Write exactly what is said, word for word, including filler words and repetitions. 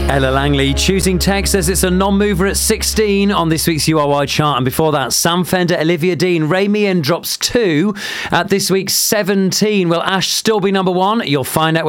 Ella Langley, Choosing Tech, says it's a non-mover at sixteen on this week's U R Y chart. And before that, Sam Fender, Olivia Dean, Ray Meehan drops two at this week's seventeen. Will Ash still be number one? You'll find out when